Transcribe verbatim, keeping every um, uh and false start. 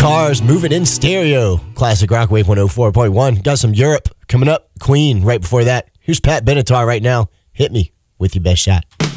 Cars, Moving in Stereo. Classic Rock Wave one oh four point one. Got some Europe coming up. Queen right before that. Here's Pat Benatar right now. Hit me with your best shot.